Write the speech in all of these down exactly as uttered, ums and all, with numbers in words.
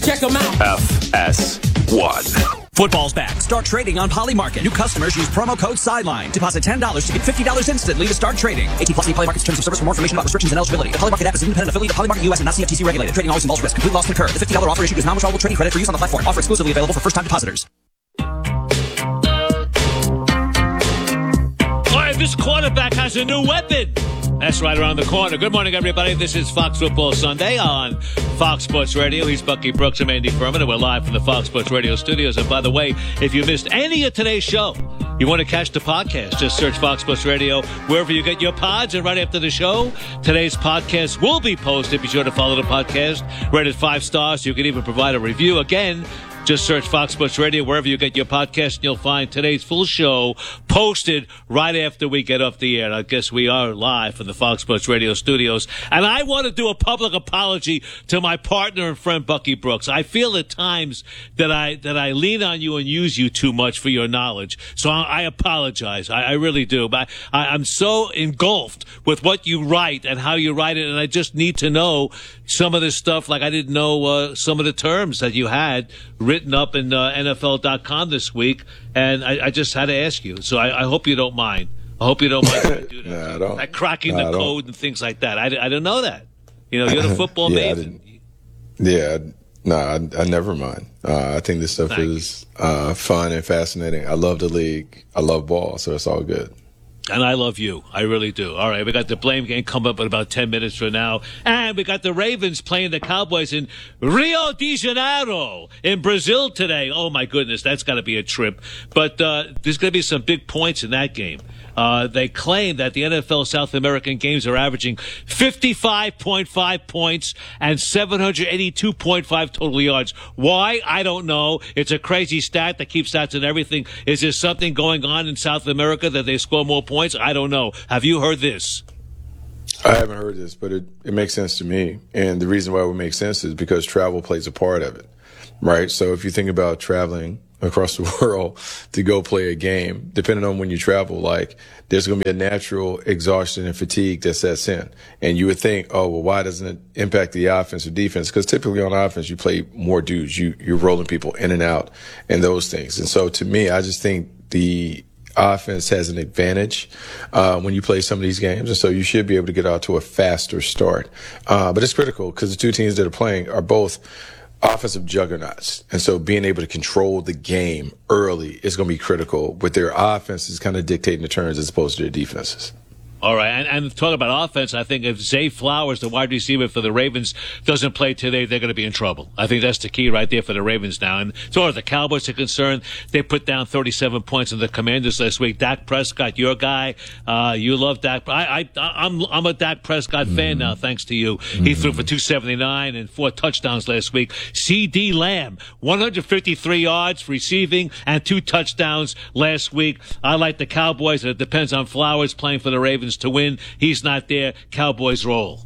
Check them out. F S one. Football's back. Start trading on Poly Market. New customers use promo code SIDELINE. Deposit ten dollars to get fifty dollars instantly to start trading. eighteen plus Poly Market's terms of service. For more information about restrictions and eligibility. The Poly Market app is an independent affiliate of Poly Market U S and not C F T C regulated. Trading always involves risk. Complete loss concurred. The fifty dollars offer issued is non-withdrawable trading credit for use on the platform. Offer exclusively available for first-time depositors. All right, this quarterback has a new weapon. That's right around the corner. Good morning, everybody. This is Fox Football Sunday on Fox Sports Radio. He's Bucky Brooks and Andy Furman, and we're live from the Fox Sports Radio studios. And by the way, if you missed any of today's show, you want to catch the podcast, just search Fox Sports Radio wherever you get your pods. And right after the show, today's podcast will be posted. Be sure to follow the podcast. Rated five stars. You can even provide a review. Again, just search Fox Sports Radio wherever you get your podcast, and you'll find today's full show posted right after we get off the air. I guess we are live from the Fox Sports Radio studios. And I want to do a public apology to my partner and friend, Bucky Brooks. I feel at times that I that I lean on you and use you too much for your knowledge. So I, I apologize. I, I really do. But I, I'm so engulfed with what you write and how you write it, and I just need to know some of this stuff. Like I didn't know uh, some of the terms that you had written up in uh, N F L dot com this week, and I, I just had to ask you. So I, I hope you don't mind. I hope you don't mind when I do that. no, I don't. Like cracking no, the code and things like that. I, I didn't know that. You know, you're the football yeah, maven. Yeah, no, I, I never mind. Uh, I think this stuff Thank is uh, fun and fascinating. I love the league. I love ball, so it's all good. And I love you. I really do. All right, we got the blame game coming up in about ten minutes from now. And we got the Ravens playing the Cowboys in Rio de Janeiro in Brazil today. Oh, my goodness, that's got to be a trip. But uh, there's going to be some big points in that game. Uh, they claim that the N F L South American games are averaging fifty-five point five points and seven hundred eighty-two point five total yards. Why? I don't know. It's a crazy stat that keeps stats and everything. Is there something going on in South America that they score more points? I don't know. Have you heard this? I haven't heard this, but it, it makes sense to me. And the reason why it would make sense is because travel plays a part of it, right? So if you think about traveling across the world to go play a game, depending on when you travel, like there's going to be a natural exhaustion and fatigue that sets in. And you would think, oh, well, why doesn't it impact the offense or defense? Because typically on offense, you play more dudes. You, you're rolling people in and out and those things. And so to me, I just think the offense has an advantage uh, when you play some of these games, and so you should be able to get out to a faster start. Uh, but it's critical because the two teams that are playing are both offensive juggernauts, and so being able to control the game early is going to be critical, with their offenses kind of dictating the turns as opposed to their defenses. All right, and, and talking about offense, I think if Zay Flowers, the wide receiver for the Ravens, doesn't play today, they're going to be in trouble. I think that's the key right there for the Ravens now. And as far as the Cowboys are concerned, they put down thirty-seven points on the Commanders last week. Dak Prescott, your guy, uh, you love Dak. I, I, I'm, I'm a Dak Prescott mm-hmm. fan now, thanks to you. Mm-hmm. He threw for two seventy-nine and four touchdowns last week. C D Lamb, one hundred fifty-three yards receiving and two touchdowns last week. I like the Cowboys. It depends on Flowers playing for the Ravens to win. He's not there. Cowboys roll.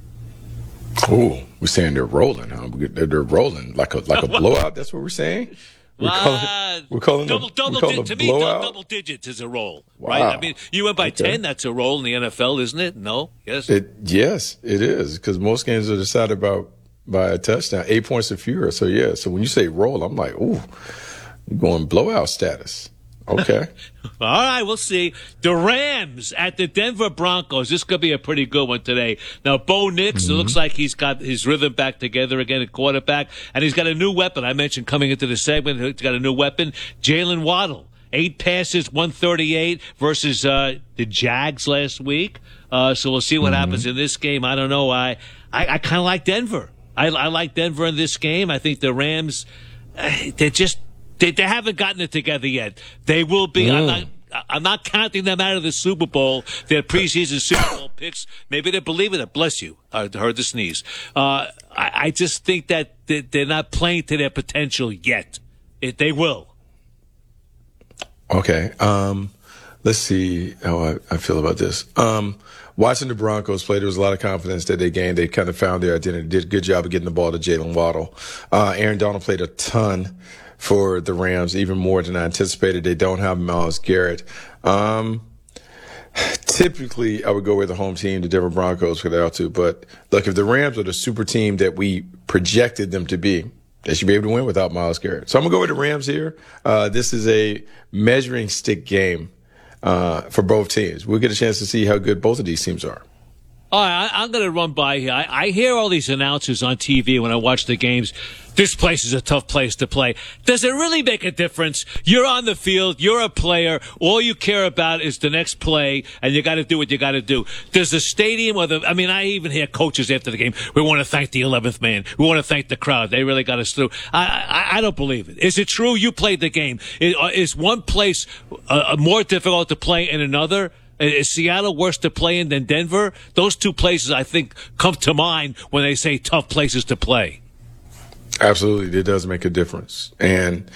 Oh, we're saying they're rolling, huh? They're, they're rolling like a like a blowout. That's what we're saying. We're calling, uh, we're calling double, a, double, we're calling di- a to blowout. me, double digits is a roll, Wow. right? I mean, you went by Okay. ten. That's a roll in the N F L, isn't it? No, yes. It yes, it is, because most games are decided by by a touchdown, eight points or fewer. So yeah, so when you say roll, I'm like, ooh, you're going blowout status. Okay. All right, we'll see. The Rams at the Denver Broncos. This could be a pretty good one today. Now, Bo Nix, mm-hmm. it looks like he's got his rhythm back together again at quarterback, and he's got a new weapon. I mentioned coming into the segment, he's got a new weapon, Jalen Waddle. Eight passes, one thirty-eight versus uh, the Jags last week. Uh, so we'll see what mm-hmm. happens in this game. I don't know. I I, I kind of like Denver. I, I like Denver in this game. I think the Rams, uh, they're just They, they haven't gotten it together yet. They will be. Mm. I'm not. I'm not counting them out of the Super Bowl. Their preseason Super Bowl picks. Maybe they believe in it. Bless you. I heard the sneeze. Uh, I, I just think that they're not playing to their potential yet. It, they will. Okay. Um, let's see how I, I feel about this. Um, watching the Broncos play, there was a lot of confidence that they gained. They kind of found their identity. Did a good job of getting the ball to Jalen Waddle. Uh, Aaron Donald played a ton for the Rams, even more than I anticipated. They don't have Myles Garrett. Um, typically, I would go with the home team, the Denver Broncos, for the L two. But look, if the Rams are the super team that we projected them to be, They should be able to win without Myles Garrett. So I'm going to go with the Rams here. Uh, this is a measuring stick game uh, for both teams. We'll get a chance to see how good both of these teams are. All right, I, I'm going to run by here. I, I hear all these announcers on T V when I watch the games. This place is a tough place to play. Does it really make a difference? You're on the field. You're a player. All you care about is the next play, and you got to do what you got to do. Does the stadium or the – I mean, I even hear coaches after the game, we want to thank the eleventh man. We want to thank the crowd. They really got us through. I, I, I don't believe it. Is it true you played the game? Is, is one place uh, more difficult to play in another? Is Seattle worse to play in than Denver? Those two places, I think, come to mind when they say tough places to play. Absolutely. It does make a difference. And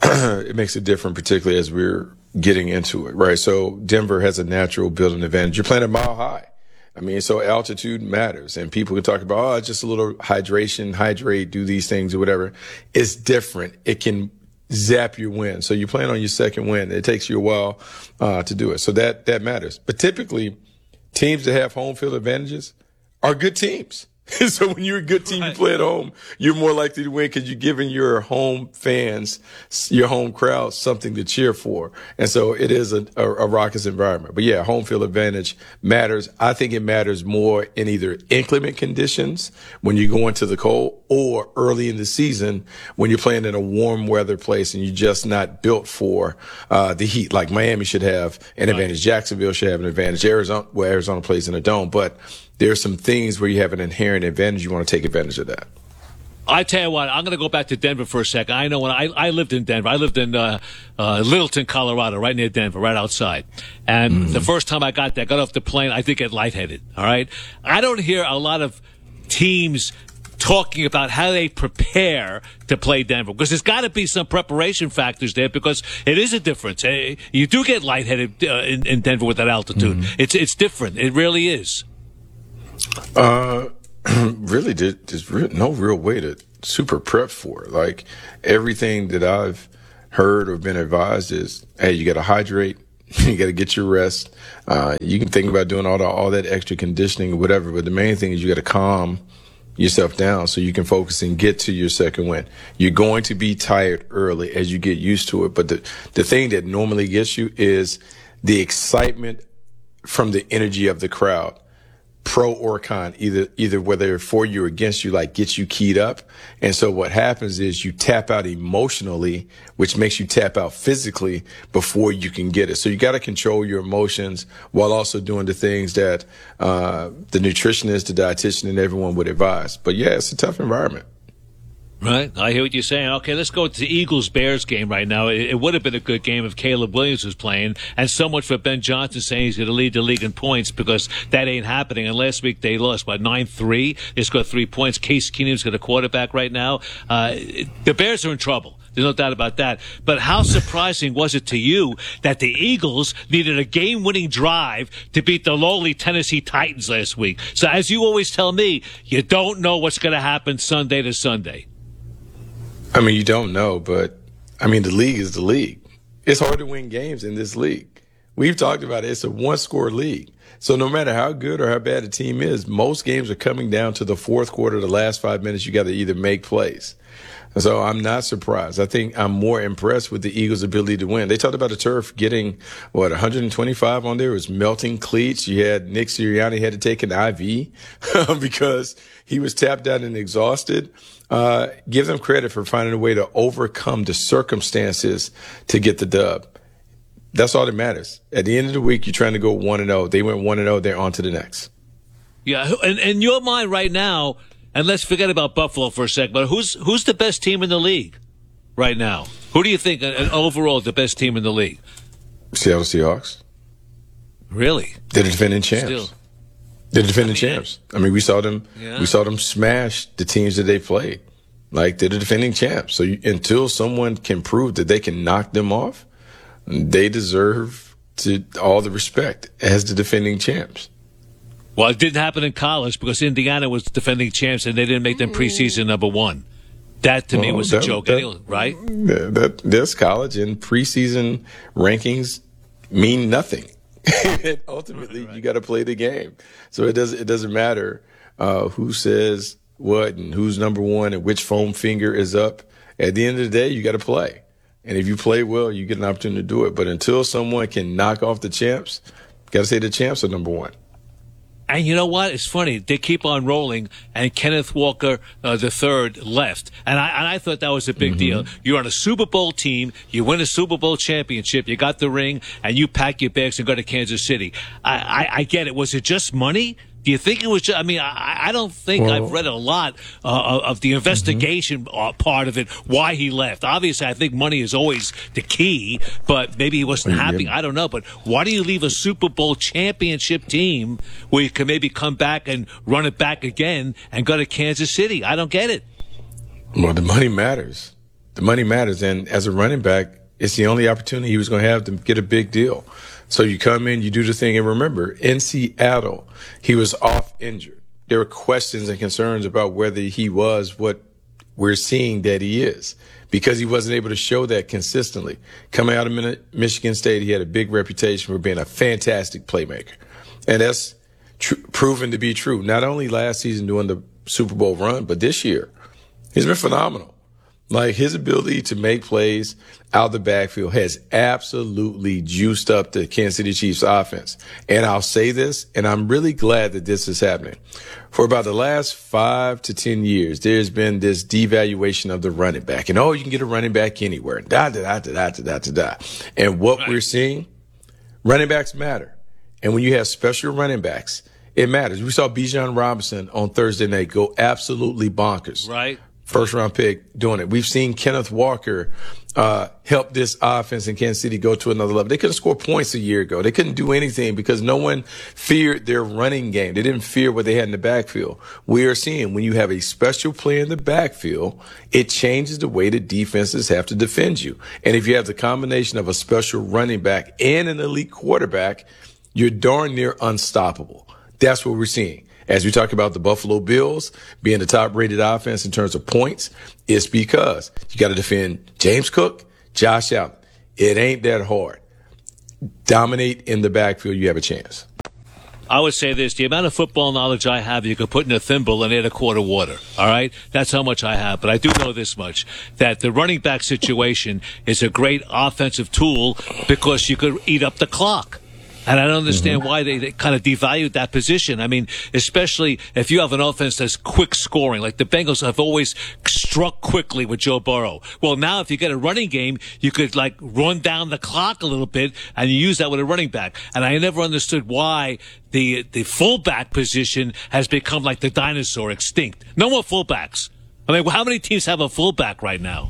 it makes it different, particularly as we're getting into it, right? So Denver has a natural building advantage. You're playing a mile high. I mean, so altitude matters. And people can talk about, oh, just a little hydration, hydrate, do these things or whatever. It's different. It can zap your win. So you're playing on your second win. It takes you a while uh, to do it. So that, that matters. But typically, teams that have home field advantages are good teams. So when you're a good team, you play at home, you're more likely to win because you're giving your home fans, your home crowd, something to cheer for. And so it is a, a, a raucous environment. But yeah, home field advantage matters. I think it matters more in either inclement conditions when you go into the cold or early in the season when you're playing in a warm weather place and you're just not built for uh, the heat. Like Miami should have an advantage. Jacksonville should have an advantage. Arizona, well, Arizona plays in a dome, but there are some things where you have an inherent advantage. You want to take advantage of that. I tell you what, I'm going to go back to Denver for a second. I know when I, I lived in Denver, I lived in uh, uh, Littleton, Colorado, right near Denver, right outside. And mm-hmm. the first time I got there, got off the plane, I did get lightheaded, all right? I don't hear a lot of teams talking about how they prepare to play Denver, because there's got to be some preparation factors there, because it is a difference. You do get lightheaded uh, in, in Denver with that altitude. Mm-hmm. It's it's different. It really is. Uh, really, there's no real way to super prep for it. Like, everything that I've heard or been advised is, hey, you got to hydrate, you got to get your rest. Uh, you can think about doing all the, all that extra conditioning or whatever, but the main thing is you got to calm yourself down so you can focus and get to your second win. You're going to be tired early as you get used to it, but the the thing that normally gets you is the excitement from the energy of the crowd. Pro or con, either either whether for you or against you, like gets you keyed up. And so what happens is you tap out emotionally, which makes you tap out physically before you can get it. So you got to control your emotions while also doing the things that uh, the nutritionist, the dietitian, and everyone would advise. But yeah, it's a tough environment. Right. I hear what you're saying. Okay, let's go to the Eagles-Bears game right now. It, it would have been a good game if Caleb Williams was playing. And so much for Ben Johnson saying he's going to lead the league in points, because that ain't happening. And last week they lost, what, nine three? They scored three points. Case Keenum's got a quarterback right now. Uh, the Bears are in trouble. There's no doubt about that. But how surprising was it to you that the Eagles needed a game-winning drive to beat the lowly Tennessee Titans last week? So as you always tell me, you don't know what's going to happen Sunday to Sunday. I mean, you don't know, but, I mean, the league is the league. It's hard to win games in this league. We've talked about it. It's a one-score league. So no matter how good or how bad a team is, most games are coming down to the fourth quarter, the last five minutes. You got to either make plays. So I'm not surprised. I think I'm more impressed with the Eagles' ability to win. They talked about the turf getting, what, one hundred twenty-five on there. It was melting cleats. You had Nick Sirianni had to take an I V because he was tapped out and exhausted. Uh, give them credit for finding a way to overcome the circumstances to get the dub. That's all that matters. At the end of the week, you're trying to go one and oh. They went one and oh. They're on to the next. Yeah, and in your mind right now, and let's forget about Buffalo for a second, but who's who's the best team in the league right now? Who do you think uh, overall is the best team in the league? Seattle Seahawks. Really? They're the defending champs. Still. They're the defending I mean, champs. I mean, we saw them. Yeah. We saw them smash the teams that they played. Like, they're the defending champs. So you, until someone can prove that they can knock them off, they deserve to all the respect as the defending champs. Well, it didn't happen in college because Indiana was defending champs and they didn't make them preseason number one. That to well, me was that, a joke, that, right? That, that that's college, and preseason rankings mean nothing. Ultimately, right, right. You got to play the game. So it doesn't it doesn't matter uh, who says what and who's number one and which foam finger is up. At the end of the day, you got to play. And if you play well, you get an opportunity to do it. But until someone can knock off the champs, got to say the champs are number one. And you know what? It's funny. They keep on rolling, and Kenneth Walker uh, the third left. And I, and I thought that was a big mm-hmm. deal. You're on a Super Bowl team. You win a Super Bowl championship. You got the ring, and you pack your bags and go to Kansas City. I, I, I get it. Was it just money? Do you think it was just, I mean, I, I don't think well, I've read a lot uh, of the investigation mm-hmm. part of it, why he left. Obviously, I think money is always the key, but maybe he wasn't yeah. happy. I don't know. But why do you leave a Super Bowl championship team where you can maybe come back and run it back again and go to Kansas City? I don't get it. Well, the money matters. The money matters. And as a running back, it's the only opportunity he was going to have to get a big deal. So you come in, you do the thing, and remember, in Seattle, he was off injured. There were questions and concerns about whether he was what we're seeing that he is because he wasn't able to show that consistently. Coming out of Michigan State, he had a big reputation for being a fantastic playmaker. And that's tr- proven to be true, not only last season doing the Super Bowl run, but this year. He's been phenomenal. Like, his ability to make plays out of the backfield has absolutely juiced up the Kansas City Chiefs offense. And I'll say this, and I'm really glad that this is happening. For about the last five to ten years, there's been this devaluation of the running back. And, oh, you can get a running back anywhere. Da, da, da, da, da, da, da, da. And what right. we're seeing, running backs matter. And when you have special running backs, it matters. We saw Bijan Robinson on Thursday night go absolutely bonkers. Right. First round pick doing it. We've seen Kenneth Walker uh help this offense in Kansas City go to another level. They couldn't score points a year ago. They couldn't do anything because no one feared their running game. They didn't fear what they had in the backfield. We are seeing when you have a special player in the backfield, it changes the way that defenses have to defend you. And if you have the combination of a special running back and an elite quarterback, you're darn near unstoppable. That's what we're seeing. As we talk about the Buffalo Bills being the top-rated offense in terms of points, it's because you got to defend James Cook, Josh Allen. It ain't that hard. Dominate in the backfield, you have a chance. I would say this, the amount of football knowledge I have, you could put in a thimble and add a quart of water, all right? That's how much I have. But I do know this much, that the running back situation is a great offensive tool because you could eat up the clock. And I don't understand mm-hmm. why they, they kind of devalued that position. I mean, especially if you have an offense that's quick scoring, like the Bengals have always struck quickly with Joe Burrow. Well, now if you get a running game, you could like run down the clock a little bit and you use that with a running back. And I never understood why the, the fullback position has become like the dinosaur, extinct. No more fullbacks. I mean, how many teams have a fullback right now?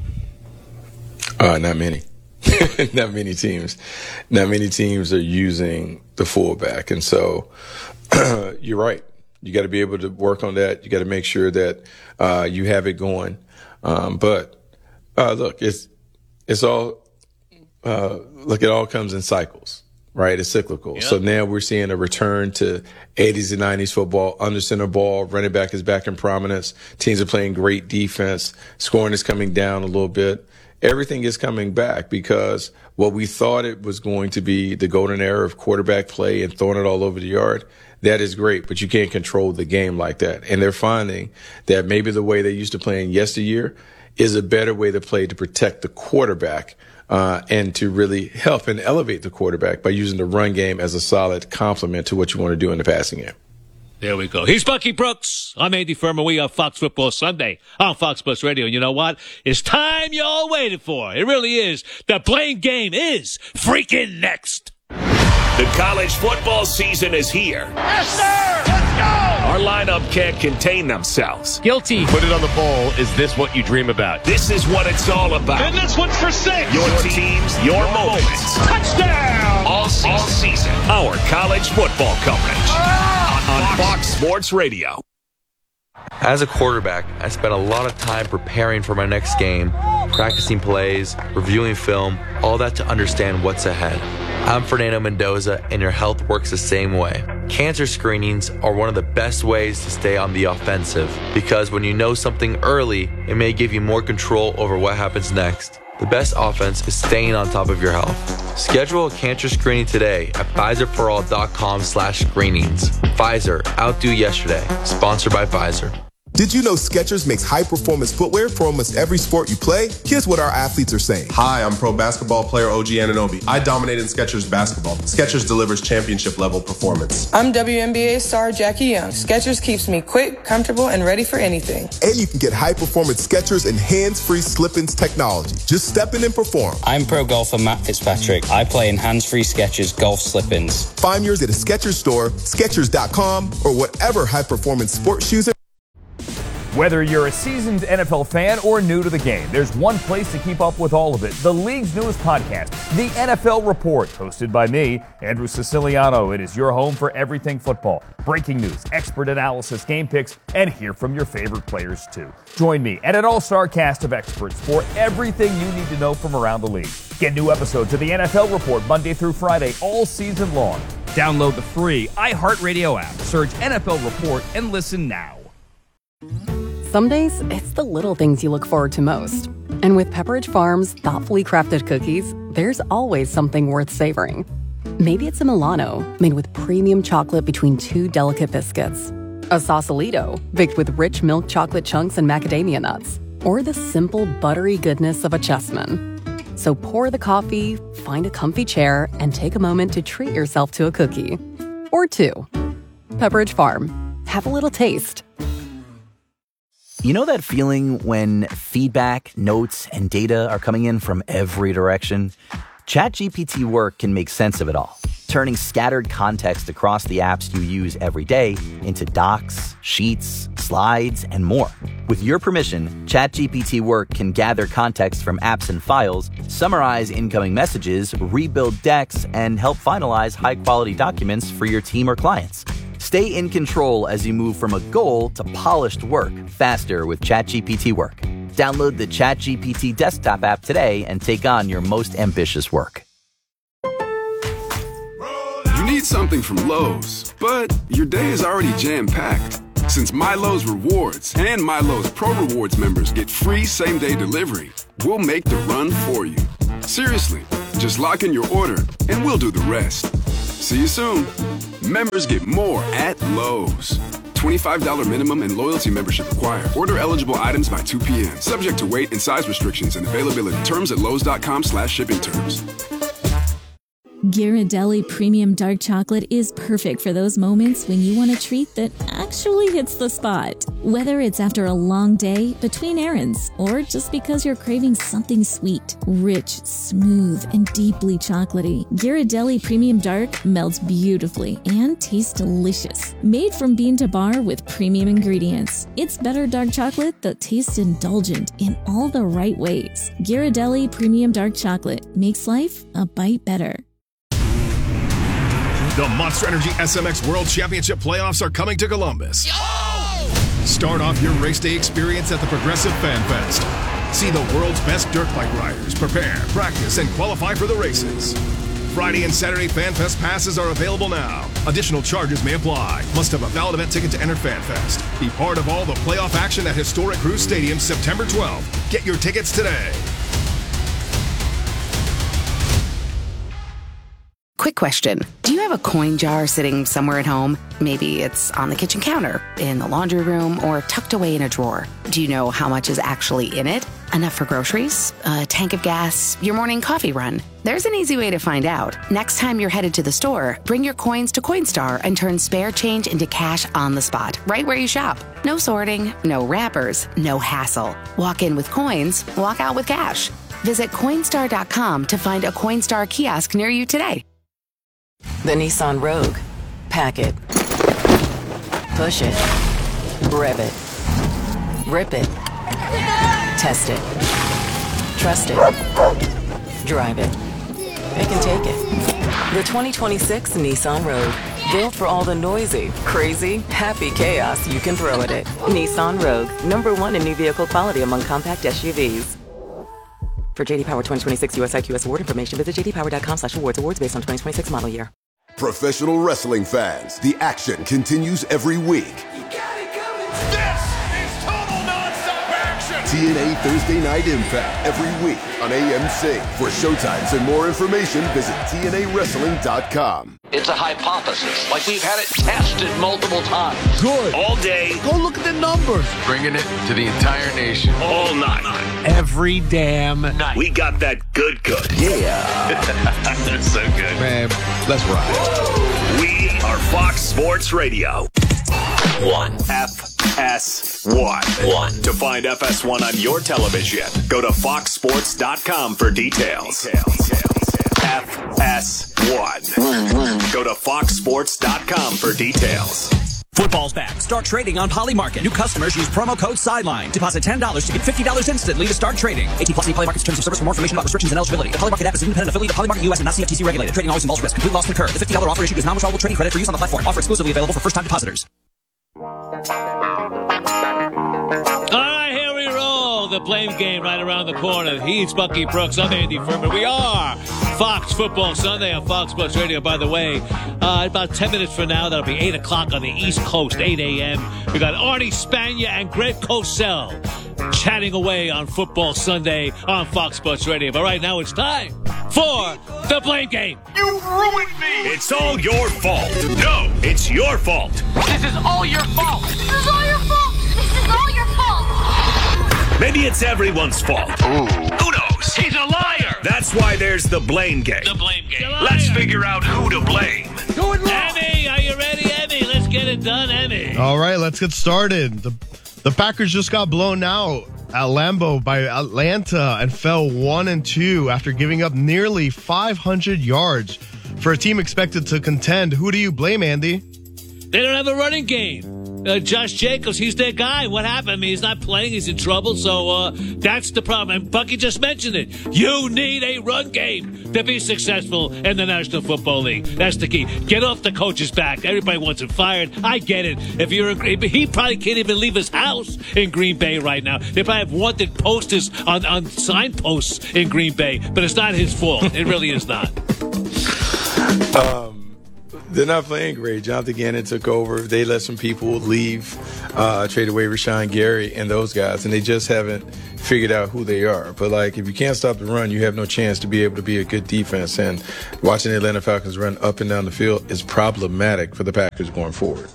Uh, not many. Not many teams. Not many teams are using the fullback. And so uh, you're right. You got to be able to work on that. You got to make sure that uh, you have it going. Um, but uh, look, it's it's all uh, look. It all comes in cycles, right? It's cyclical. Yep. So now we're seeing a return to eighties and nineties football. Under center ball, running back is back in prominence. Teams are playing great defense. Scoring is coming down a little bit. Everything is coming back because what we thought it was going to be the golden era of quarterback play and throwing it all over the yard, that is great, but you can't control the game like that. And they're finding that maybe the way they used to play in yesteryear is a better way to play to protect the quarterback uh, and to really help and elevate the quarterback by using the run game as a solid complement to what you want to do in the passing game. There we go. He's Bucky Brooks. I'm Andy Furman. We are Fox Football Sunday on Fox Sports Radio. And you know what? It's time you all waited for. It really is. The blame game is freaking next. The college football season is here. Yes, sir! Let's go! Our lineup can't contain themselves. Guilty. Put it on the poll. Is this what you dream about? This is what it's all about. And this one's for six. Your teams, your moments. Touchdown! All season. All season. Our college football coverage. Ah! On Fox Sports Radio. As a quarterback, I spent a lot of time preparing for my next game, practicing plays, reviewing film, all that to understand what's ahead. I'm Fernando Mendoza, and your health works the same way. Cancer screenings are one of the best ways to stay on the offensive, because when you know something early, it may give you more control over what happens next. The best offense is staying on top of your health. Schedule a cancer screening today at Pfizer for all dot com slash screenings. Pfizer, outdo yesterday. Sponsored by Pfizer. Did you know Skechers makes high-performance footwear for almost every sport you play? Here's what our athletes are saying. Hi, I'm pro basketball player O G Anunoby. I dominate in Skechers basketball. Skechers delivers championship-level performance. I'm W N B A star Jackie Young. Skechers keeps me quick, comfortable, and ready for anything. And you can get high-performance Skechers and hands-free slip-ins technology. Just step in and perform. I'm pro golfer Matt Fitzpatrick. I play in hands-free Skechers golf slip-ins. Find yours at a Skechers store, Skechers dot com, or whatever high-performance sports shoes are. Whether you're a seasoned N F L fan or new to the game, there's one place to keep up with all of it. The league's newest podcast, The N F L Report, hosted by me, Andrew Siciliano. It is your home for everything football. Breaking news, expert analysis, game picks, and hear from your favorite players too. Join me and an all-star cast of experts for everything you need to know from around the league. Get new episodes of The N F L Report Monday through Friday all season long. Download the free iHeartRadio app, search N F L Report, and listen now. Some days, it's the little things you look forward to most. And with Pepperidge Farm's thoughtfully crafted cookies, there's always something worth savoring. Maybe it's a Milano, made with premium chocolate between two delicate biscuits. A Sausalito, baked with rich milk chocolate chunks and macadamia nuts. Or the simple, buttery goodness of a Chessman. So pour the coffee, find a comfy chair, and take a moment to treat yourself to a cookie. Or two. Pepperidge Farm. Have a little taste. You know that feeling when feedback, notes, and data are coming in from every direction? ChatGPT Work can make sense of it all, turning scattered context across the apps you use every day into docs, sheets, slides, and more. With your permission, ChatGPT Work can gather context from apps and files, summarize incoming messages, rebuild decks, and help finalize high-quality documents for your team or clients. Stay in control as you move from a goal to polished work faster with ChatGPT Work. Download the ChatGPT desktop app today and take on your most ambitious work. You need something from Lowe's, but your day is already jam-packed. Since MyLowe's Rewards and MyLowe's Pro Rewards members get free same-day delivery, we'll make the run for you. Seriously, just lock in your order and we'll do the rest. See you soon. Members get more at Lowe's. twenty-five dollars minimum and loyalty membership required. Order eligible items by two p.m. Subject to weight and size restrictions and availability. Terms at lowes.com slash shipping terms. Ghirardelli Premium Dark Chocolate is perfect for those moments when you want a treat that actually hits the spot. Whether it's after a long day, between errands, or just because you're craving something sweet, rich, smooth, and deeply chocolatey, Ghirardelli Premium Dark melts beautifully and tastes delicious. Made from bean to bar with premium ingredients, it's better dark chocolate that tastes indulgent in all the right ways. Ghirardelli Premium Dark Chocolate makes life a bite better. The Monster Energy S M X World Championship playoffs are coming to Columbus. Oh! Start off your race day experience at the Progressive Fan Fest. See the world's best dirt bike riders prepare, practice, and qualify for the races. Friday and Saturday Fan Fest passes are available now. Additional charges may apply. Must have a valid event ticket to enter Fan Fest. Be part of all the playoff action at historic Cruz Stadium September twelfth. Get your tickets today. Quick question. Do you have a coin jar sitting somewhere at home? Maybe it's on the kitchen counter, in the laundry room, or tucked away in a drawer. Do you know how much is actually in it? Enough for groceries? A tank of gas? Your morning coffee run? There's an easy way to find out. Next time you're headed to the store, bring your coins to Coinstar and turn spare change into cash on the spot, right where you shop. No sorting, no wrappers, no hassle. Walk in with coins, walk out with cash. Visit Coinstar dot com to find a Coinstar kiosk near you today. The Nissan Rogue. Pack it. Push it. Rev it. Rip it. Test it. Trust it. Drive it. It can take it. The twenty twenty-six Nissan Rogue. Built for all the noisy, crazy, happy chaos you can throw at it. Nissan Rogue. Number one in new vehicle quality among compact S U Vs. For J D Power twenty twenty-six U S I Q S award information, visit j d power dot com slash awards. Awards based on twenty twenty-six model year. Professional wrestling fans, the action continues every week. This is total nonstop action. T N A Thursday Night Impact every week on A M C. For showtimes and more information, visit T N A wrestling dot com. It's a hypothesis, like we've had it tested multiple times. Good. All day. Go look at the numbers. Bringing it to the entire nation. All night. Every damn night. We got that good good. Yeah. That's so good. Man, let's ride. We are Fox Sports Radio. One. F S one. One. To find F S one on your television, go to fox sports dot com for details. details. F S one. Go to fox sports dot com for details. Football's back. Start trading on Polymarket. New customers use promo code SIDELINE. Deposit ten dollars to get fifty dollars instantly to start trading. eighteen plus Polymarket's terms of service for more information about restrictions and eligibility. The Polymarket app is an independent affiliate of Polymarket U S and not C F T C regulated. Trading always involves risk. Complete loss can occur. The fifty dollars offer issued is non-withdrawable trading credit for use on the platform. Offer exclusively available for first-time depositors. All right, here we roll. The blame game right around the corner. He's Bucky Brooks. I'm Andy Furman. We are Fox Football Sunday on Fox Sports Radio. By the way, uh, about ten minutes from now, that'll be eight o'clock on the East Coast, eight a.m. We got Arnie Spagna and Greg Cosell chatting away on Football Sunday on Fox Sports Radio. But right now, it's time for the blame game. You ruined me! It's all your fault. No, it's your fault. This is all your fault. This is all your fault. This is all your fault. Maybe it's everyone's fault. Ooh. Who knows? He's a liar. That's why there's the blame game. The blame game. Let's figure out who to blame. Do it wrong. Emmy, are you ready, Emmy? Let's get it done, Emmy. All right, let's get started. The, the Packers just got blown out at Lambeau by Atlanta and fell one and two after giving up nearly five hundred yards for a team expected to contend. Who do you blame, Andy? They don't have a running game. Uh, Josh Jacobs, he's their guy. What happened? I mean, he's not playing. He's in trouble. So uh, that's the problem. And Bucky just mentioned it. You need a run game to be successful in the National Football League. That's the key. Get off the coach's back. Everybody wants him fired. I get it. If you're, a, he probably can't even leave his house in Green Bay right now. They probably have wanted posters on, on signposts in Green Bay, but it's not his fault. It really is not. Um. They're not playing great. Jonathan Gannon took over. They let some people leave, uh, trade away Rashawn Gary and those guys, and they just haven't figured out who they are. But, like, if you can't stop the run, you have no chance to be able to be a good defense. And watching the Atlanta Falcons run up and down the field is problematic for the Packers going forward.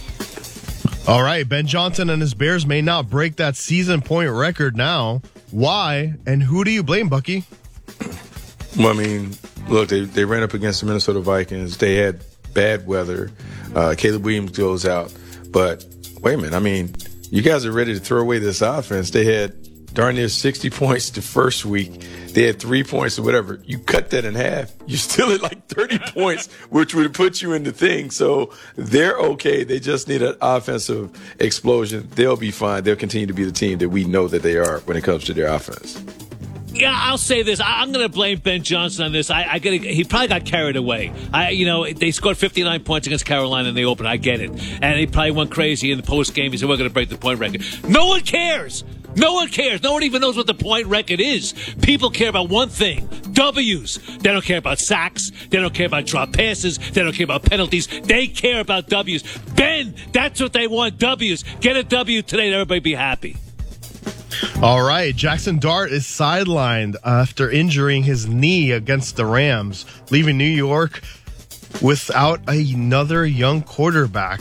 All right, Ben Johnson and his Bears may not break that season point record now. Why? And who do you blame, Bucky? Well, I mean, look, they, they ran up against the Minnesota Vikings. They had bad weather. Uh, Caleb Williams goes out. But wait a minute. I mean, you guys are ready to throw away this offense. They had darn near sixty points the first week. They had three points or whatever. You cut that in half. You're still at like thirty points, which would put you in the thing. So they're okay. They just need an offensive explosion. They'll be fine. They'll continue to be the team that we know that they are when it comes to their offense. Yeah, I'll say this. I, I'm going to blame Ben Johnson on this. I, I get he probably got carried away. I, you know, they scored fifty-nine points against Carolina in the opener. I get it, and he probably went crazy in the post game. He said, "We're going to break the point record." No one cares. No one cares. No one even knows what the point record is. People care about one thing: W's. They don't care about sacks. They don't care about drop passes. They don't care about penalties. They care about W's. Ben, that's what they want: W's. Get a W today, and everybody be happy. All right, Jackson Dart is sidelined after injuring his knee against the Rams, leaving New York without another young quarterback.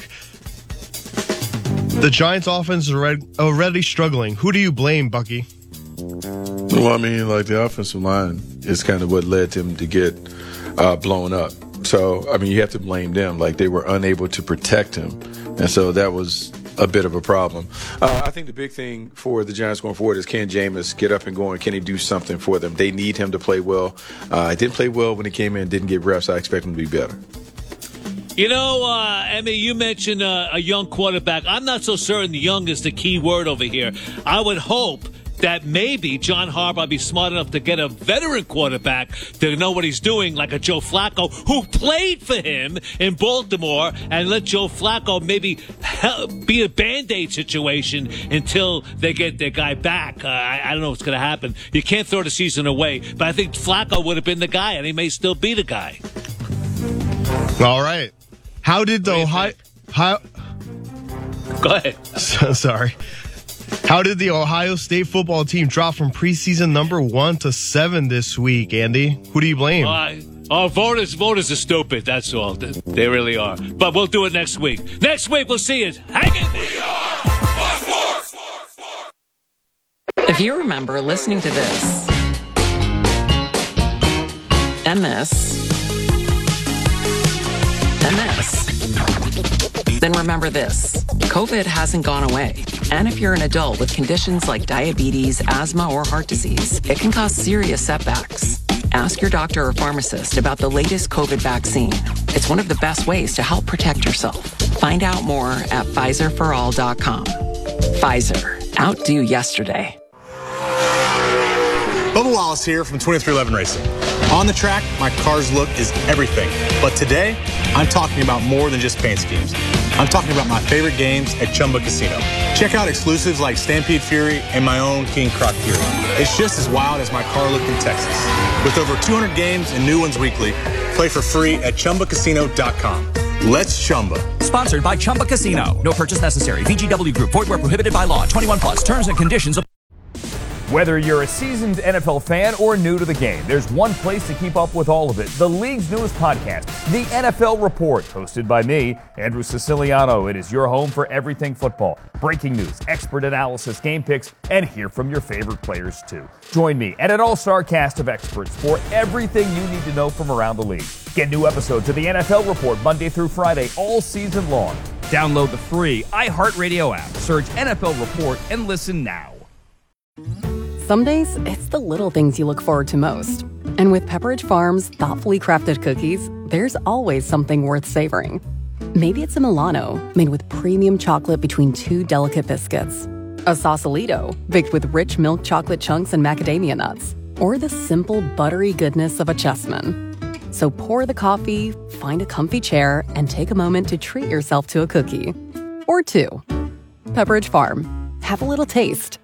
The Giants' offense is already struggling. Who do you blame, Bucky? Well, I mean, like, the offensive line is kind of what led them to get uh, blown up. So, I mean, you have to blame them. Like, they were unable to protect him. And so that was a bit of a problem. Uh, I think the big thing for the Giants going forward is, can Jameis get up and go, and can he do something for them? They need him to play well. Uh, he didn't play well when he came in, didn't get reps. I expect him to be better. You know, uh, Emmy, you mentioned uh, a young quarterback. I'm not so certain the young is the key word over here. I would hope that maybe John Harbaugh be smart enough to get a veteran quarterback to know what he's doing, like a Joe Flacco, who played for him in Baltimore, and let Joe Flacco maybe help be a Band-Aid situation until they get their guy back. Uh, I, I don't know what's going to happen. You can't throw the season away, but I think Flacco would have been the guy, and he may still be the guy. All right. How did the Ohio... How... Go ahead. So, sorry. How did the Ohio State football team drop from preseason number one to seven this week, Andy? Who do you blame? Uh, oh, voters, voters are stupid. That's all. They really are. But we'll do it next week. Next week, we'll see it. Hang it. If you remember listening to this and this and this, then remember this. COVID hasn't gone away. And if you're an adult with conditions like diabetes, asthma, or heart disease, it can cause serious setbacks. Ask your doctor or pharmacist about the latest COVID vaccine. It's one of the best ways to help protect yourself. Find out more at Pfizer for all dot com. Pfizer. Outdo yesterday. Bubba Wallace here from twenty-three eleven Racing. On the track, my car's look is everything. But today, I'm talking about more than just paint schemes. I'm talking about my favorite games at Chumba Casino. Check out exclusives like Stampede Fury and my own King Croc Fury. It's just as wild as my car looked in Texas. With over two hundred games and new ones weekly, play for free at Chumba Casino dot com. Let's Chumba. Sponsored by Chumba Casino. No purchase necessary. V G W Group. Void where prohibited by law. twenty-one plus. Terms and conditions. Whether you're a seasoned N F L fan or new to the game, there's one place to keep up with all of it. The league's newest podcast, The N F L Report, hosted by me, Andrew Siciliano. It is your home for everything football. Breaking news, expert analysis, game picks, and hear from your favorite players too. Join me and an all-star cast of experts for everything you need to know from around the league. Get new episodes of The N F L Report Monday through Friday all season long. Download the free iHeartRadio app, search N F L Report, and listen now. Some days, it's the little things you look forward to most. And with Pepperidge Farm's thoughtfully crafted cookies, there's always something worth savoring. Maybe it's a Milano, made with premium chocolate between two delicate biscuits. A Sausalito, baked with rich milk chocolate chunks and macadamia nuts. Or the simple, buttery goodness of a Chessman. So pour the coffee, find a comfy chair, and take a moment to treat yourself to a cookie. Or two. Pepperidge Farm. Have a little taste.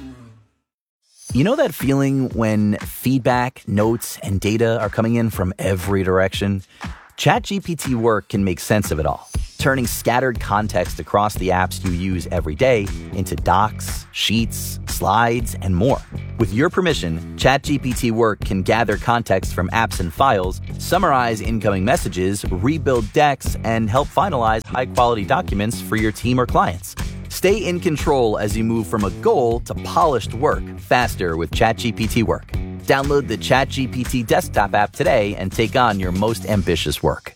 You know that feeling when feedback, notes, and data are coming in from every direction? ChatGPT Work can make sense of it all, turning scattered context across the apps you use every day into docs, sheets, slides, and more. With your permission, ChatGPT Work can gather context from apps and files, summarize incoming messages, rebuild decks, and help finalize high-quality documents for your team or clients. Stay in control as you move from a goal to polished work faster with ChatGPT Work. Download the ChatGPT desktop app today and take on your most ambitious work.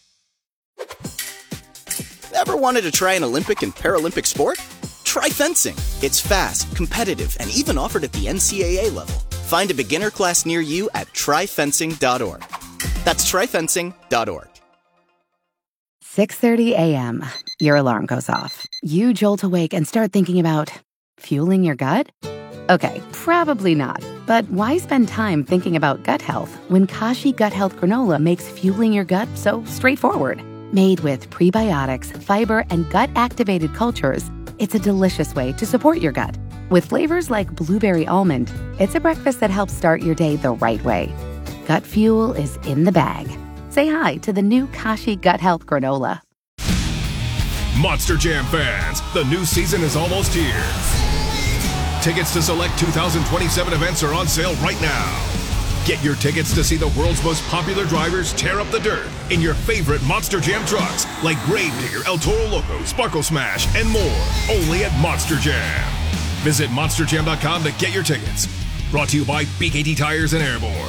Ever wanted to try an Olympic and Paralympic sport? Try fencing. It's fast, competitive, and even offered at the N C double A level. Find a beginner class near you at try fencing dot org. That's try fencing dot org. six thirty a.m. Your alarm goes off. You jolt awake and start thinking about fueling your gut? Okay, probably not. But why spend time thinking about gut health when Kashi Gut Health Granola makes fueling your gut so straightforward? Made with prebiotics, fiber, and gut-activated cultures, it's a delicious way to support your gut. With flavors like blueberry almond, it's a breakfast that helps start your day the right way. Gut fuel is in the bag. Say hi to the new Kashi Gut Health Granola. Monster Jam fans, the new season is almost here. Tickets to select two thousand twenty-seven events are on sale right now. Get your tickets to see the world's most popular drivers tear up the dirt in your favorite Monster Jam trucks like Gravedigger, El Toro Loco, Sparkle Smash, and more. Only at Monster Jam. Visit monster jam dot com to get your tickets. Brought to you by B K T Tires and Airborne.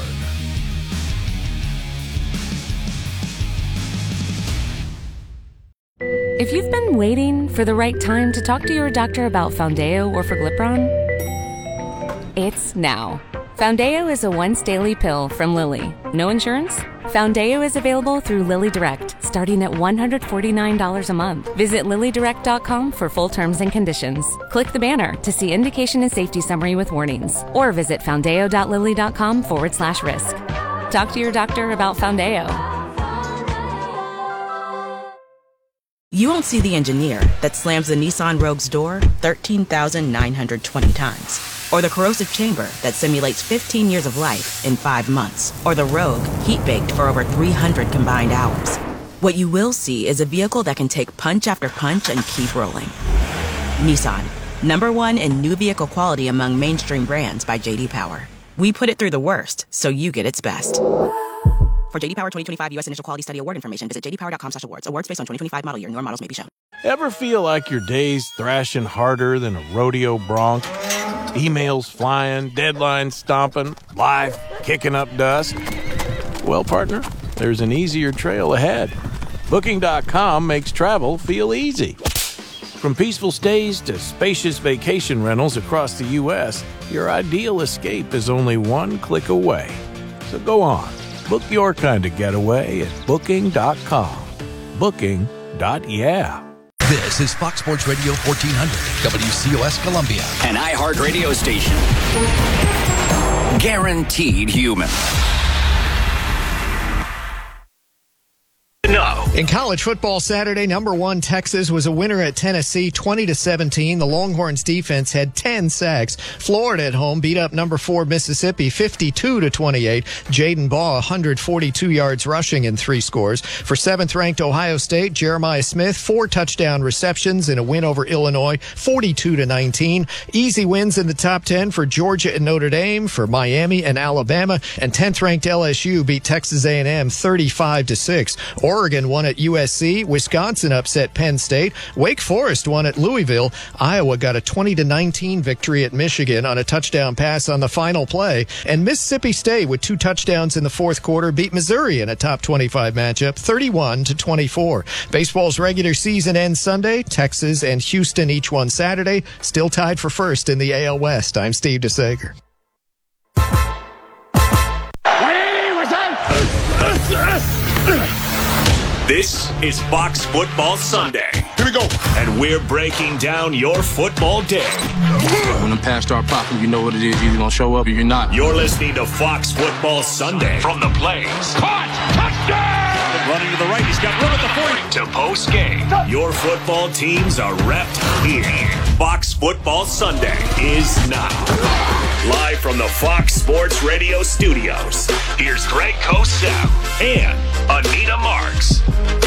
If you've been waiting for the right time to talk to your doctor about Foundayo or Forglipron, it's now. Foundayo is a once-daily pill from Lilly. No insurance? Foundayo is available through Lilly Direct, starting at one hundred forty-nine dollars a month. Visit lilly direct dot com for full terms and conditions. Click the banner to see indication and safety summary with warnings, or visit foundayo dot lilly dot com forward slash risk. Talk to your doctor about Foundayo. You won't see the engineer that slams the Nissan Rogue's door thirteen thousand nine hundred twenty times. Or the corrosive chamber that simulates fifteen years of life in five months. Or the Rogue heat-baked for over three hundred combined hours. What you will see is a vehicle that can take punch after punch and keep rolling. Nissan. Number one in new vehicle quality among mainstream brands by J D Power. We put it through the worst, so you get its best. For J D Power twenty twenty-five U S Initial Quality Study Award information, visit j d power dot com slash awards. Awards based on twenty twenty-five model year. Newer models may be shown. Ever feel like your day's thrashing harder than a rodeo bronc? Emails flying, deadlines stomping, life kicking up dust? Well, partner, there's an easier trail ahead. Booking dot com makes travel feel easy. From peaceful stays to spacious vacation rentals across the U S, your ideal escape is only one click away. So go on, book your kind of getaway at booking dot com. Booking. Yeah. This is Fox Sports Radio fourteen hundred, W C O S Columbia. An iHeart radio station. Guaranteed human. No. In college football Saturday, number one Texas was a winner at Tennessee, twenty to seventeen. The Longhorns defense had ten sacks. Florida at home beat up number four Mississippi, fifty-two to twenty-eight. Jaden Baugh, one hundred forty-two yards rushing and three scores. For seventh-ranked Ohio State, Jeremiah Smith, four touchdown receptions in a win over Illinois, forty-two to nineteen. Easy wins in the top ten for Georgia and Notre Dame, for Miami and Alabama, and tenth-ranked L S U beat Texas A and M thirty-five to six. Oregon won at U S C. Wisconsin upset Penn State. Wake Forest won at Louisville. Iowa got a twenty to nineteen victory at Michigan on a touchdown pass on the final play. And Mississippi State, with two touchdowns in the fourth quarter, beat Missouri in a top twenty-five matchup, thirty-one to twenty-four. Baseball's regular season ends Sunday. Texas and Houston each won Saturday. Still tied for first in the A L West. I'm Steve DeSager. This is Fox Football Sunday. Here we go. And we're breaking down your football day. When the pass start popping, you know what it is. You're either going to show up or you're not. You're listening to Fox Football Sunday. From the plains. Caught! Touchdown! Running to the right. He's got room at the forty. To post game. Your football teams are repped here. Fox Football Sunday is now. Live from the Fox Sports Radio studios. Here's Greg Cosell and Anita Marks.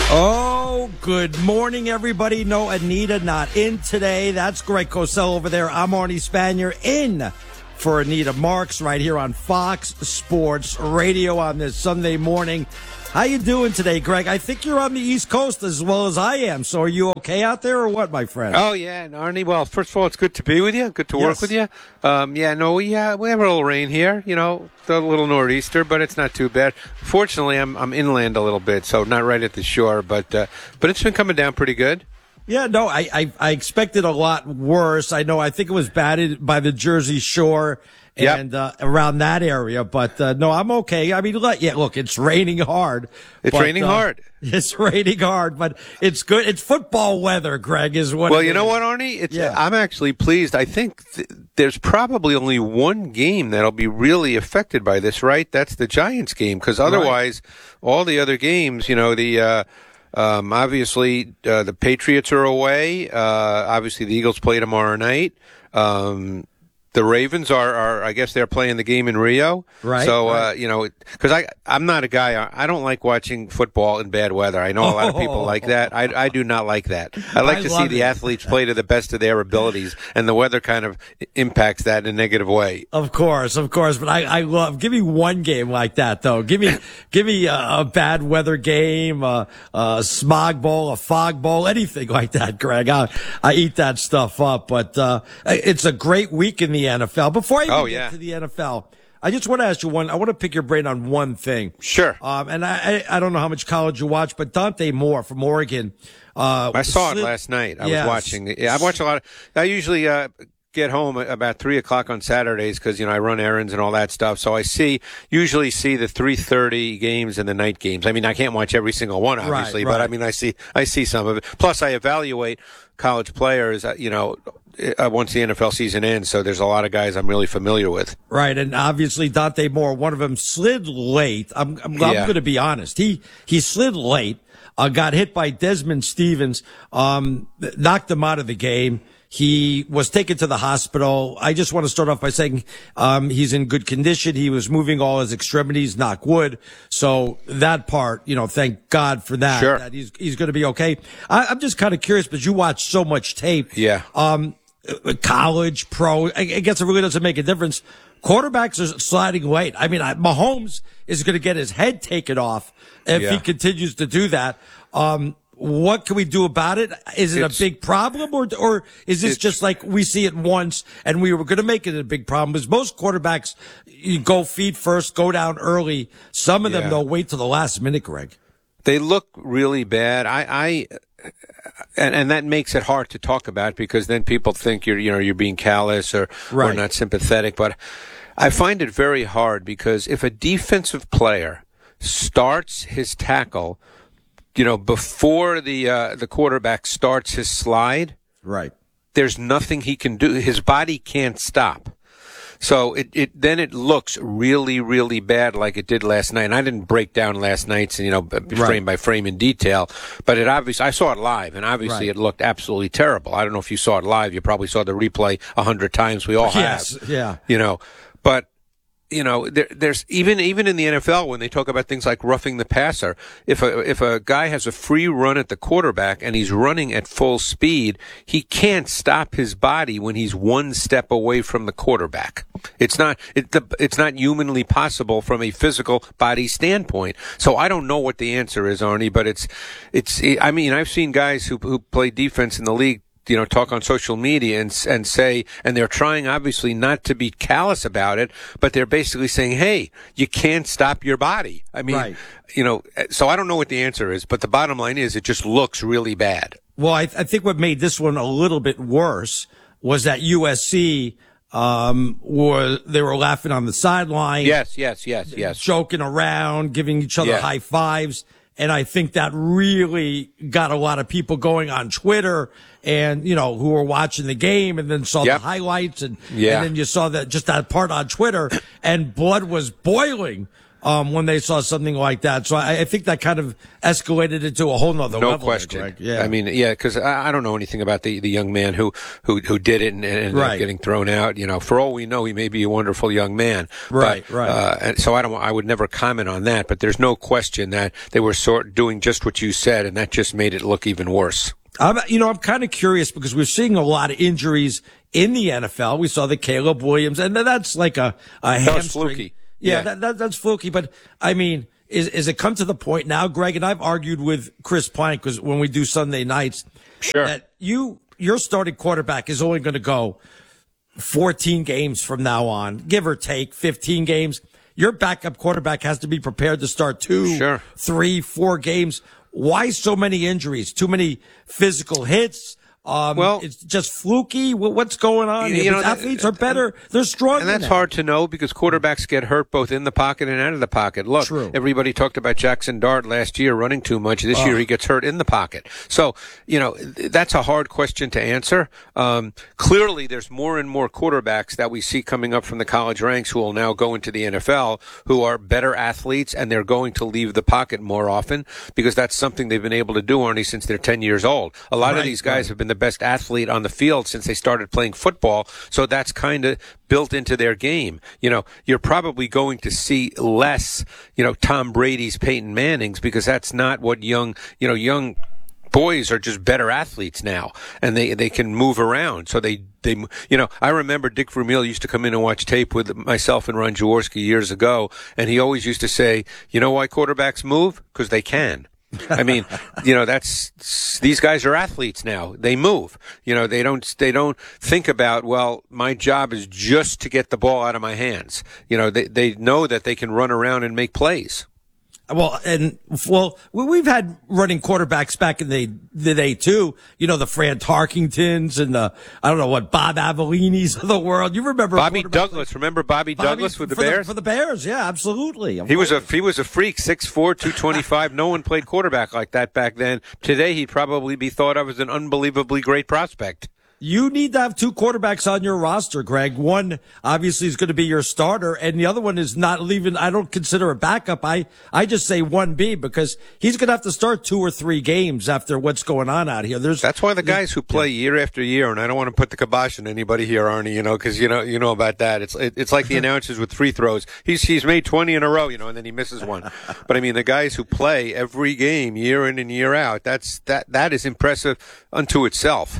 Oh, good morning, everybody. No, Anita not in today. That's Greg Cosell over there. I'm Arnie Spanier in for Anita Marks right here on Fox Sports Radio on this Sunday morning. How you doing today, Greg? I think you're on the East Coast as well as I am. So are you okay out there or what, my friend? Oh, yeah, Arnie. Well, first of all, it's good to be with you. Good to Yes. work with you. Um, yeah, no, we, uh, we have a little rain here, you know, a little nor'easter, but it's not too bad. Fortunately, I'm I'm inland a little bit, so not right at the shore, but uh, but it's been coming down pretty good. Yeah, no, I, I, I expected a lot worse. I know, I think it was batted by the Jersey Shore and uh, around that area, but uh, no, I'm okay. I mean, look, yeah, look, it's raining hard. It's but, raining uh, hard. It's raining hard, but it's good. It's football weather, Greg, is what Well, it you know is. what, Arnie? It's, Yeah. I'm actually pleased. I think th- there's probably only one game that'll be really affected by this, right? That's the Giants game, because otherwise, all the other games, you know, the uh, um, obviously uh, the Patriots are away. Uh, obviously, the Eagles play tomorrow night. Um, The Ravens are, are, I guess they're playing the game in Rio. Right, So, right. Uh, you know, because I, I'm not a guy, I don't like watching football in bad weather. I know a lot of people like that. I, I do not like that. I like I to see love the it. athletes play to the best of their abilities, and the weather kind of impacts that in a negative way. Of course, of course, but I, I love. Give me one game like that, though. Give me, give me a, a bad weather game, a, a smog bowl, a fog bowl, anything like that, Greg. I, I eat that stuff up. But uh, it's a great week in the N F L. Before I even Oh, get yeah. to the N F L, I just want to ask you one. I want to pick your brain on one thing. Sure. Um, and I, I, I don't know how much college you watch, but Dante Moore from Oregon. Uh, I saw it slid- last night. I Yes. was watching. Yeah, I watch a lot of. I usually uh, get home at about three o'clock on Saturdays because you know I run errands and all that stuff. So I see usually see the three thirty games and the night games. I mean, I can't watch every single one, obviously, Right, but I right. mean, I see I see some of it. Plus, I evaluate college players. uh, You know, uh, once the N F L season ends, so there's a lot of guys I'm really familiar with. Right, and obviously Dante Moore, one of them slid late. I'm, I'm, I'm Yeah. going to be honest. He he slid late, uh, got hit by Desmond Stevens, um, knocked him out of the game. He was taken to the hospital. I just want to start off by saying um, he's in good condition. He was moving all his extremities, knock wood. So that part, you know, thank God for that. Sure. That he's he's going to be okay. I, I'm just kind of curious because you watch so much tape. Yeah. Um, college, pro, I guess it really doesn't make a difference. Quarterbacks are sliding late. I mean, Mahomes is going to get his head taken off if Yeah. he continues to do that. Um, what can we do about it? Is it It's- a big problem, or or is this just like we see it once and we were going to make it a big problem? Because most quarterbacks, you go feet first, go down early. Some of them, Yeah. they'll wait till the last minute, Greg. They look really bad. I, I and, and that makes it hard to talk about because then people think you're, you know, you're being callous or, or Right. not sympathetic. But I find it very hard because if a defensive player starts his tackle, you know, before the uh, the quarterback starts his slide, right, there's nothing he can do. His body can't stop. So it, it then it looks really, really bad like it did last night. And I didn't break down last night's, you know, frame by frame in detail, but it obviously, I saw it live, and obviously Right. it looked absolutely terrible. I don't know if you saw it live. You probably saw the replay a hundred times. We all Yes, have. yeah. You know, but you know, there, there's even even in the N F L when they talk about things like roughing the passer. If a if a guy has a free run at the quarterback and he's running at full speed, he can't stop his body when he's one step away from the quarterback. It's not it, the, it's not humanly possible from a physical body standpoint. So I don't know what the answer is, Arnie, but it's it's. I mean, I've seen guys who who play defense in the league, you know, talk on social media and and say, and they're trying obviously not to be callous about it, but they're basically saying, hey, you can't stop your body. I mean, Right. you know, so I don't know what the answer is, but the bottom line is it just looks really bad. Well, I, I think what made this one a little bit worse was that U S C, um, was, they were laughing on the sideline. Yes, yes, yes, yes. Joking around, giving each other Yeah. high fives. And I think that really got a lot of people going on Twitter and, you know, who were watching the game and then saw Yep. the highlights and, Yeah. and then you saw that just that part on Twitter and blood was boiling, um, when they saw something like that. So I, I think that kind of escalated into a whole nother No level. question. Greg. Yeah. I mean, yeah, because I, I don't know anything about the, the young man who, who, who did it and, and ended Right. up getting thrown out. You know, for all we know, he may be a wonderful young man. Right, but, right. Uh, and so I don't. I would never comment on that. But there's no question that they were sort doing just what you said, and that just made it look even worse. I'm, you know, I'm kind of curious because we're seeing a lot of injuries in the N F L. We saw the Caleb Williams, and that's like a, a That was hamstring. fluky. Yeah, Yeah. That, that, that's fluky. But I mean, is, is it come to the point now, Greg? And I've argued with Chris Plank because when we do Sunday nights, sure, that you your starting quarterback is only going to go fourteen games from now on, give or take fifteen games. Your backup quarterback has to be prepared to start two, Sure. three, four games. Why so many injuries? Too many physical hits? Um, Well- it's just fluky. Wh- What's going on? You here? know, These athletes are better. They're stronger. And that's now. hard to know because quarterbacks get hurt both in the pocket and out of the pocket. Look, True. everybody talked about Jackson Dart last year running too much. This Oh. year he gets hurt in the pocket. So, you know, th- that's a hard question to answer. Um, clearly, there's more and more quarterbacks that we see coming up from the college ranks who will now go into the N F L who are better athletes, and they're going to leave the pocket more often because that's something they've been able to do, Arnie, since they're ten years old. A lot Right, of these guys right. have been the best athlete on the field since they started playing football. So that's kind of built into their game. You know, you're probably going to see less, you know, Tom Brady's, Peyton Manning's, because that's not what young, you know, young boys are just better athletes now, and they, they can move around. So they, they, you know, I remember Dick Vermeil used to come in and watch tape with myself and Ron Jaworski years ago, and he always used to say, you know why quarterbacks move? Because they can. I mean, you know, that's, these guys are athletes now. They move. You know, they don't, they don't think about, well, my job is just to get the ball out of my hands. You know, they, they know that they can run around and make plays. Well, and well, we- we've had running quarterbacks back in the, the day too. You know, the Fran Tarkingtons and the, I don't know what, Bob Avellini's of the world. You remember Bobby quarterbacks Douglas. Remember Bobby, Bobby Douglas with the for Bears? for the Bears, yeah, absolutely. He was a he was a freak, six four, two twenty-five. No one played quarterback like that back then. Today, he'd probably be thought of as an unbelievably great prospect. You need to have two quarterbacks on your roster, Greg. One obviously is going to be your starter, and the other one is not even, I don't consider a backup. I, I just say one B because he's going to have to start two or three games after what's going on out here. There's That's why the guys who play year after year, and I don't want to put the kibosh on anybody here, Arnie, you know, because you know you know about that. It's it, it's like the announcers with free throws. He's he's made twenty in a row, you know, and then he misses one. But I mean, the guys who play every game, year in and year out, that's that that is impressive unto itself.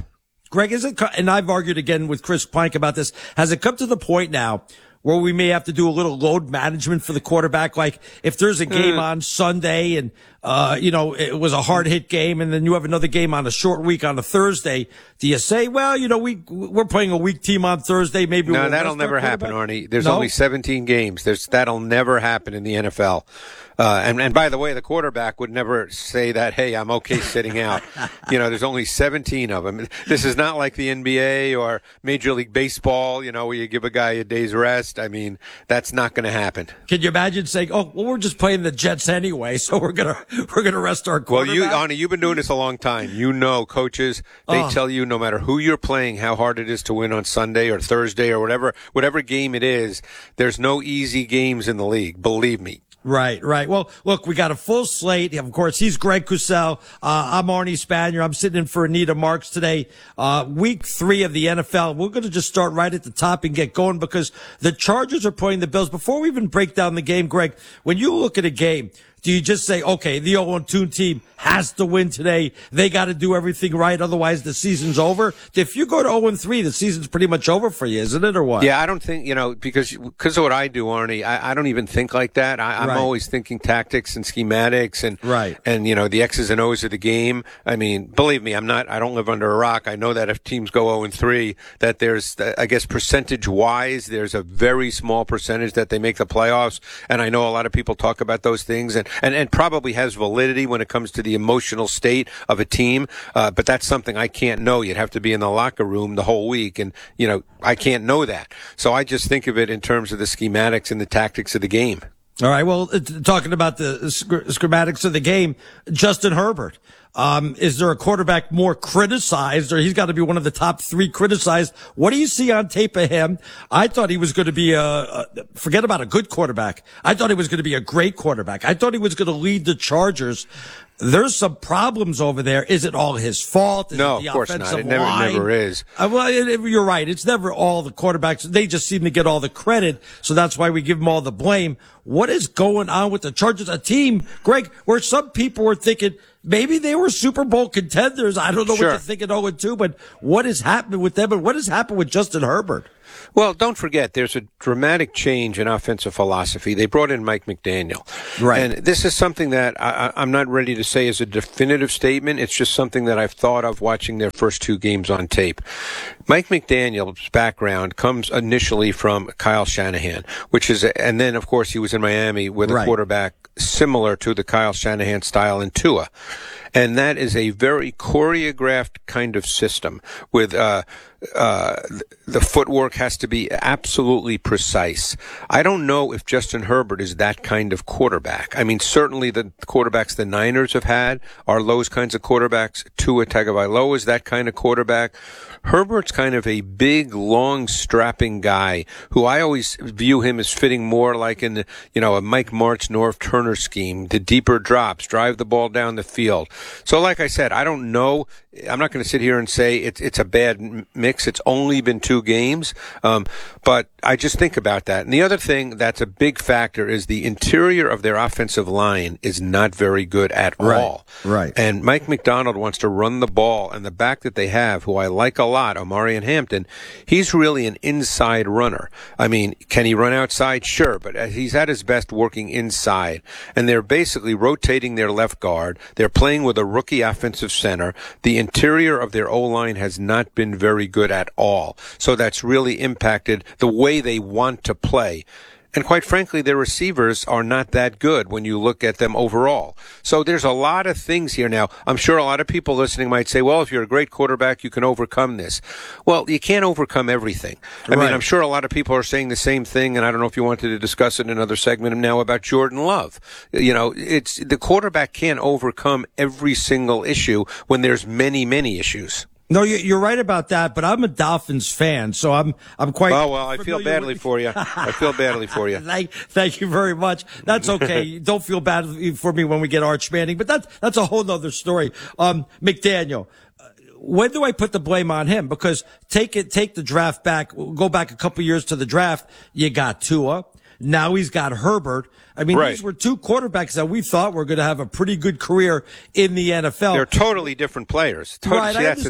Greg, is it, and I've argued again with Chris Plank about this, has it come to the point now where we may have to do a little load management for the quarterback? Like if there's a game mm. on Sunday and, uh, you know, it was a hard hit game and then you have another game on a short week on a Thursday, do you say, well, you know, we, we're playing a weak team on Thursday. Maybe no, we'll that'll never happen, Arnie. There's no? only seventeen games. There's, that'll never happen in the N F L. Uh, and, and by the way, the quarterback would never say that, hey, I'm okay sitting out. You know, there's only seventeen of them. This is not like the N B A or Major League Baseball, you know, where you give a guy a day's rest. I mean, that's not going to happen. Can you imagine saying, oh, well, we're just playing the Jets anyway, so we're going to we're gonna rest our quarterback? Well, you, Arnie, you've been doing this a long time. You know, coaches, they oh. tell you no matter who you're playing, how hard it is to win on Sunday or Thursday or whatever, whatever game it is. There's no easy games in the league. Believe me. Right, right. Well, look, we got a full slate. Of course, he's Greg Cosell. Uh, I'm Arnie Spanier. I'm sitting in for Anita Marks today. Uh, week three of the N F L. We're going to just start right at the top and get going because the Chargers are playing the Bills. Before we even break down the game, Greg, when you look at a game, do you just say, okay, the oh and two team has to win today. They got to do everything right. Otherwise, the season's over. If you go to oh and three, the season's pretty much over for you, isn't it, or what? Yeah, I don't think, you know, because because of what I do, Arnie, I, I don't even think like that. I, I'm Right. always thinking tactics and schematics and, Right. and, you know, the X's and O's of the game. I mean, believe me, I'm not, I don't live under a rock. I know that if teams go oh and three, that there's, I guess, percentage-wise, there's a very small percentage that they make the playoffs. And I know a lot of people talk about those things and, and, and probably has validity when it comes to the emotional state of a team. Uh, but that's something I can't know. You'd have to be in the locker room the whole week. And, you know, I can't know that. So I just think of it in terms of the schematics and the tactics of the game. All right. Well, uh, talking about the sch- schematics of the game, Justin Herbert. Um, is there a quarterback more criticized, or he's got to be one of the top three criticized? What do you see on tape of him? I thought he was going to be a, a forget about a good quarterback. I thought he was going to be a great quarterback. I thought he was going to lead the Chargers. There's some problems over there. Is it all his fault? Is No, it the of course offensive not. It never, line? never is. Uh, well, it, it, you're right. It's never all the quarterbacks. They just seem to get all the credit, so that's why we give them all the blame. What is going on with the Chargers? A team, Greg, where some people were thinking maybe they were Super Bowl contenders. I don't know Sure. what to think at oh and two, but what is happening with them and what has happened with Justin Herbert? Well, don't forget, there's a dramatic change in offensive philosophy. They brought in Mike McDaniel. Right. And this is something that I, I'm not ready to say is a definitive statement. It's just something that I've thought of watching their first two games on tape. Mike McDaniel's background comes initially from Kyle Shanahan, which is, a, and then, of course, he was in Miami with a Right. quarterback similar to the Kyle Shanahan style in Tua. And that is a very choreographed kind of system with, uh, uh, the footwork has to be absolutely precise. I don't know if Justin Herbert is that kind of quarterback. I mean, certainly the quarterbacks the Niners have had are those kinds of quarterbacks. Tua Tagovailoa is that kind of quarterback. Herbert's kind of a big, long, strapping guy who I always view him as fitting more like in the, you know, a Mike Martz, Norv Turner scheme, the deeper drops, drive the ball down the field. So like I said, I don't know. I'm not going to sit here and say it's it's a bad mix. It's only been two games. Um, but I just think about that. And the other thing that's a big factor is the interior of their offensive line is not very good at Right. all. Right. And Mike McDonald wants to run the ball, and the back that they have, who I like a lot, Omarion Hampton, he's really an inside runner. I mean, can he run outside? Sure, but he's at his best working inside. And they're basically rotating their left guard. They're playing with a rookie offensive center. The interior of their O-line has not been very good at all. So that's really impacted the way they want to play. And quite frankly, their receivers are not that good when you look at them overall. So there's a lot of things here now. I'm sure a lot of people listening might say, well, if you're a great quarterback, you can overcome this. Well, you can't overcome everything. I Right. mean, I'm sure a lot of people are saying the same thing, and I don't know if you wanted to discuss it in another segment now about Jordan Love. You know, it's the quarterback can't overcome every single issue when there's many, many issues. No, you- you're right about that, but I'm a Dolphins fan, so I'm I'm quite. Oh, well, I feel familiar badly with- for you. I feel badly for you. Thank, thank you very much. That's okay. Don't feel bad for me when we get Arch Manning, but that's that's a whole nother story. Um, McDaniel, uh, when do I put the blame on him? Because take it, take the draft back. Go back a couple years to the draft. You got Tua. Now he's got Herbert. I mean, Right. these were two quarterbacks that we thought were going to have a pretty good career in the N F L. They're totally different players. Totally, Right, see, I that's the understand. thing.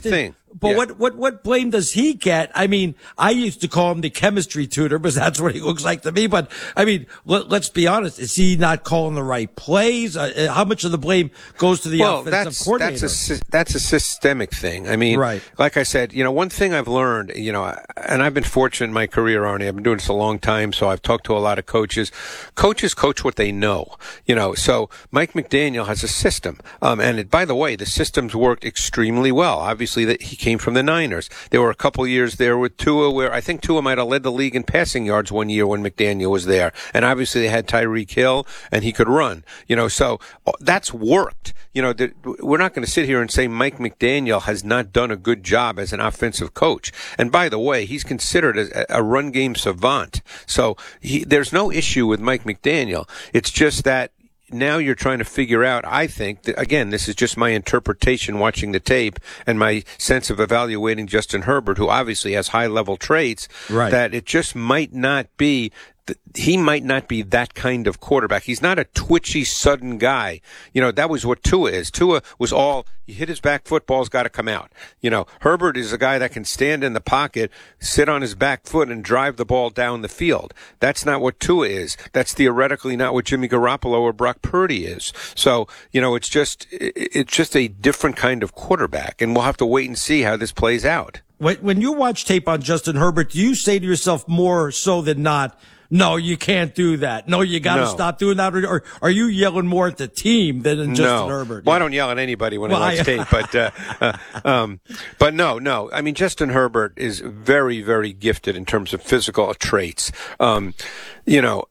But Yeah. what, what, what blame does he get? I mean, I used to call him the chemistry tutor because that's what he looks like to me. But I mean, let, let's be honest. Is he not calling the right plays? Uh, how much of the blame goes to the well, offensive that's, coordinator? That's a, sy- that's a systemic thing. I mean, Right. like I said, you know, one thing I've learned, you know, and I've been fortunate in my career, Arnie, I've been doing this a long time, so I've talked to a lot of coaches. Coaches coach what they know, you know, so Mike McDaniel has a system. Um, and it, by the way, the system's worked extremely well. Obviously, that he came from the Niners. There were a couple years there with Tua where I think Tua might have led the league in passing yards one year when McDaniel was there. And obviously they had Tyreek Hill and he could run, you know, so that's worked. You know, the, we're not going to sit here and say Mike McDaniel has not done a good job as an offensive coach. And by the way, he's considered a, a run game savant. So he, there's no issue with Mike McDaniel. It's just that now you're trying to figure out, I think, that, again, this is just my interpretation watching the tape and my sense of evaluating Justin Herbert, who obviously has high-level traits, Right. that it just might not be he might not be that kind of quarterback. He's not a twitchy, sudden guy. You know, that was what Tua is. Tua was all, he hit his back foot, ball's got to come out. You know, Herbert is a guy that can stand in the pocket, sit on his back foot, and drive the ball down the field. That's not what Tua is. That's theoretically not what Jimmy Garoppolo or Brock Purdy is. So, you know, it's just, it's just a different kind of quarterback, and we'll have to wait and see how this plays out. When you watch tape on Justin Herbert, do you say to yourself more so than not, no, you can't do that. No, you got to No. stop doing that. Or, or are you yelling more at the team than at Justin no. Herbert? Well, I don't yell at anybody when Well, I watch I- tape, but uh, uh, um, but no, no. I mean, Justin Herbert is very, very gifted in terms of physical traits. Um, you know.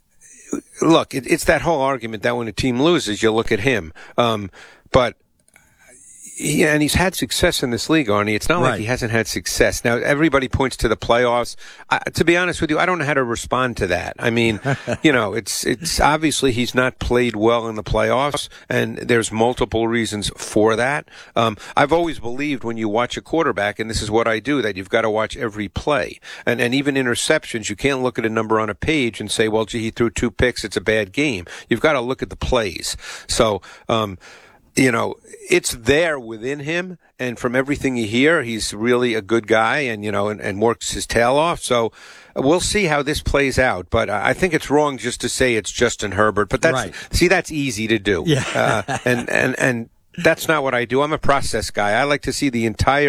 Look, it, it's that whole argument that when a team loses, you look at him. Um, but he, and he's had success in this league, Arnie. It's not Right. like he hasn't had success. Now, everybody points to the playoffs. I, to be honest with you, I don't know how to respond to that. I mean, you know, it's it's obviously he's not played well in the playoffs, and there's multiple reasons for that. Um, I've always believed when you watch a quarterback, and this is what I do, that you've got to watch every play. And, and even interceptions, you can't look at a number on a page and say, well, gee, he threw two picks, it's a bad game. You've got to look at the plays. So, um, you know, it's there within him, and from everything you hear, he's really a good guy, and you know, and, and works his tail off. So we'll see how this plays out. But I think it's wrong just to say it's Justin Herbert. But that's Right. see, that's easy to do. Yeah. uh, and and and that's not what I do. I'm a process guy. I like to see the entire